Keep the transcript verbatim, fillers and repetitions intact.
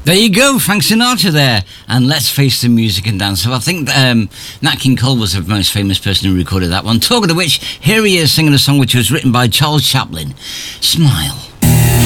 There you go, Frank Sinatra there. And Let's Face the Music and Dance. So I think um, Nat King Cole was the most famous person who recorded that one. Talking of which, here he is singing a song which was written by Charles Chaplin. Smile.